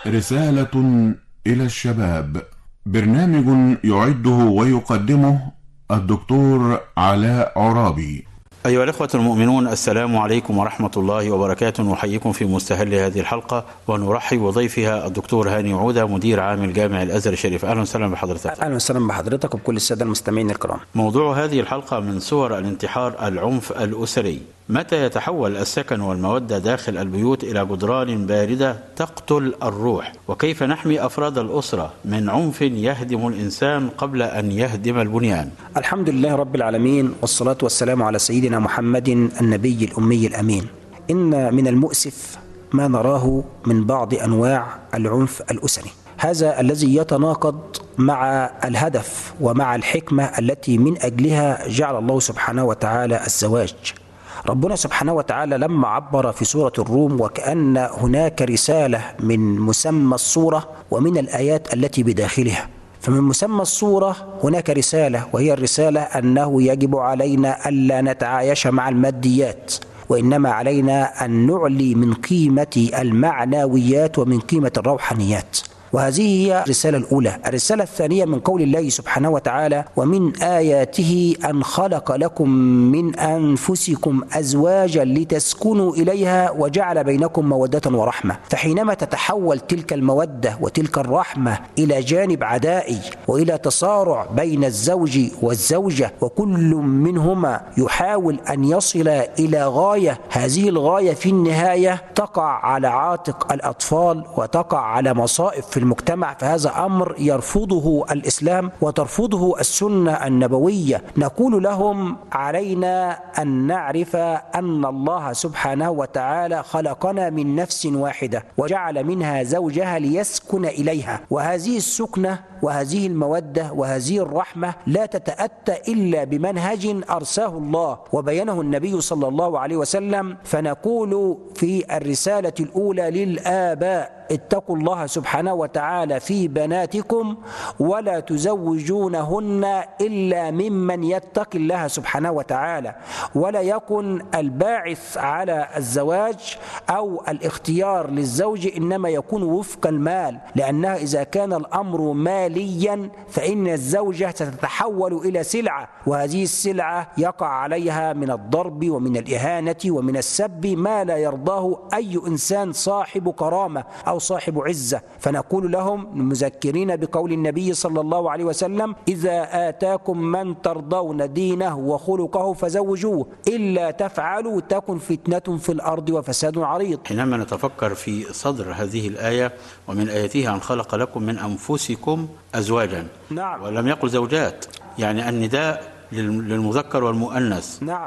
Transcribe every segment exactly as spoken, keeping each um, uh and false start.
رسالة إلى الشباب، برنامج يعده ويقدمه الدكتور علاء عرابي. أيها الأخوة المؤمنون، السلام عليكم ورحمة الله وبركاته. نحييكم في مستهل هذه الحلقة ونرحب بضيفها الدكتور هاني عودة، مدير عام الجامع الأزهر الشريف. أهلا وسهلا بحضرتك. أهلا وسهلا بحضرتك وبكل السادة المستمعين الكرام. موضوع هذه الحلقة من صور الانتحار العنف الأسري. متى يتحول السكن والمودة داخل البيوت إلى جدران باردة تقتل الروح؟ وكيف نحمي أفراد الأسرة من عنف يهدم الإنسان قبل أن يهدم البنيان؟ الحمد لله رب العالمين، والصلاة والسلام على سيدنا محمد النبي الأمي الأمين. إن من المؤسف ما نراه من بعض أنواع العنف الأسري، هذا الذي يتناقض مع الهدف ومع الحكمة التي من أجلها جعل الله سبحانه وتعالى الزواج. ربنا سبحانه وتعالى لما عبر في سورة الروم وكأن هناك رسالة من مسمى السورة ومن الآيات التي بداخلها، فمن مسمى السورة هناك رسالة، وهي الرسالة أنه يجب علينا ألا نتعايش مع الماديات، وإنما علينا أن نعلي من قيمة المعنويات ومن قيمة الروحانيات. وهذه هي الرسالة الأولى. الرسالة الثانية من قول الله سبحانه وتعالى: ومن آياته أن خلق لكم من أنفسكم أزواجا لتسكنوا إليها وجعل بينكم مودة ورحمة. فحينما تتحول تلك المودة وتلك الرحمة إلى جانب عدائي وإلى تصارع بين الزوج والزوجة، وكل منهما يحاول أن يصل إلى غاية، هذه الغاية في النهاية تقع على عاتق الأطفال وتقع على مصائب في المجتمع، فهذا أمر يرفضه الإسلام وترفضه السنة النبوية. نقول لهم: علينا أن نعرف أن الله سبحانه وتعالى خلقنا من نفس واحدة وجعل منها زوجها ليسكن إليها، وهذه السكنة وهذه المودة وهذه الرحمة لا تتأتى إلا بمنهج أرساه الله وبينه النبي صلى الله عليه وسلم. فنقول في الرسالة الأولى للآباء: اتقوا الله سبحانه وتعالى في بناتكم ولا تزوجونهن إلا ممن يتقي الله سبحانه وتعالى، ولا يكن الباعث على الزواج أو الاختيار للزوج إنما يكون وفق المال، لأنه إذا كان الأمر ماليا فإن الزوجة ستتحول إلى سلعة، وهذه السلعة يقع عليها من الضرب ومن الإهانة ومن السب ما لا يرضاه أي إنسان صاحب كرامة أو صاحب عزة. فنقول لهم مذكرين بقول النبي صلى الله عليه وسلم: إذا آتاكم من ترضون دينه وخلقه فزوجوه، إلا تفعلوا تكن فتنة في الأرض وفساد عريض. حينما نتفكر في صدر هذه الآية: ومن آياته أن خلق لكم من أنفسكم أزواجا، نعم، ولم يقل زوجات، يعني النداء للمذكر والمؤنث. نعم،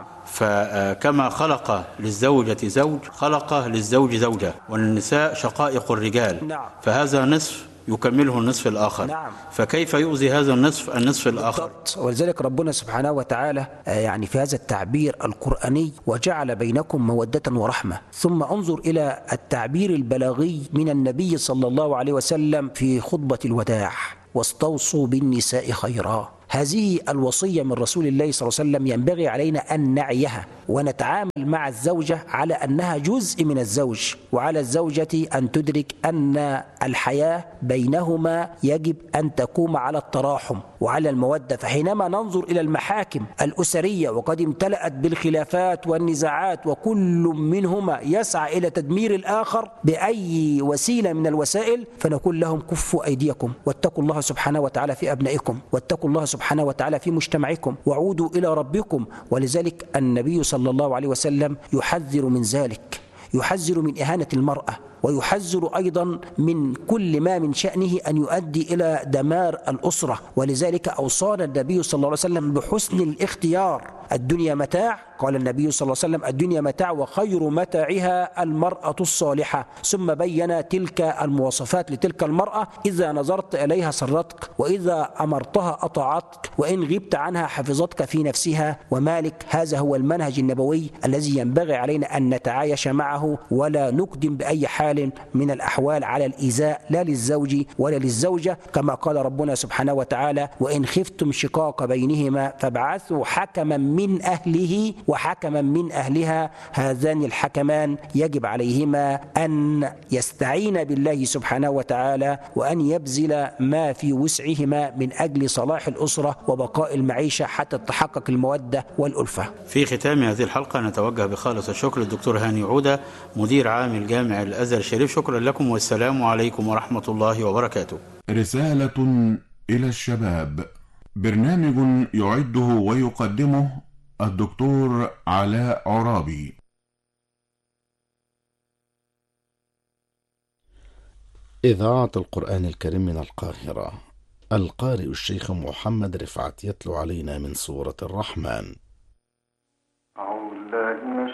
فكما خلق للزوجة زوج خلق للزوج زوجة، والنساء شقائق الرجال. نعم. فهذا نصف يكمله النصف الآخر. نعم. فكيف يؤذي هذا النصف النصف الآخر؟ بالضبط. ولذلك ربنا سبحانه وتعالى يعني في هذا التعبير القرآني: وجعل بينكم مودة ورحمة. ثم انظر إلى التعبير البلاغي من النبي صلى الله عليه وسلم في خطبة الوداع: واستوصوا بالنساء خيرا. هذه الوصية من رسول الله صلى الله عليه وسلم ينبغي علينا أن نعيها ونتعامل مع الزوجة على أنها جزء من الزوج، وعلى الزوجة أن تدرك أن الحياة بينهما يجب أن تقوم على التراحم وعلى المودة. فحينما ننظر إلى المحاكم الأسرية وقد امتلأت بالخلافات والنزاعات وكل منهما يسعى إلى تدمير الآخر بأي وسيلة من الوسائل، فنقول لهم: كفوا أيديكم واتقوا الله سبحانه وتعالى في أبنائكم، واتقوا الله سبحانه وتعالى في مجتمعكم، وعودوا إلى ربكم. ولذلك النبي صلى الله عليه وسلم يحذر من ذلك، يحذر من إهانة المرأة، ويحذر أيضا من كل ما من شأنه أن يؤدي إلى دمار الأسرة. ولذلك أوصانا النبي صلى الله عليه وسلم بحسن الاختيار. الدنيا متاع، قال النبي صلى الله عليه وسلم: الدنيا متاع وخير متاعها المرأة الصالحة. ثم بين تلك المواصفات لتلك المرأة: إذا نظرت إليها سرتك، وإذا أمرتها أطاعتك، وإن غبت عنها حفظتك في نفسها ومالك. هذا هو المنهج النبوي الذي ينبغي علينا أن نتعايش معه ولا نقدم بأي حال حال من الأحوال على الإيذاء لا للزوج ولا للزوجة، كما قال ربنا سبحانه وتعالى: وإن خفتم شقاق بينهما فابعثوا حكما من أهله وحكما من أهلها، هذان الحكمان يجب عليهما أن يستعين بالله سبحانه وتعالى وأن يبذل ما في وسعهما من أجل صلاح الأسرة وبقاء المعيشة حتى تتحقق المودة والألفة. في ختام هذه الحلقة نتوجه بخالص الشكر للدكتور هاني عودة مدير عام الجامع الأزهر الشريف. شكرا لكم والسلام عليكم ورحمة الله وبركاته. رسالة إلى الشباب، برنامج يعده ويقدمه الدكتور علاء عرابي. إذاعة القرآن الكريم من القاهرة، القارئ الشيخ محمد رفعت يتلو علينا من سورة الرحمن.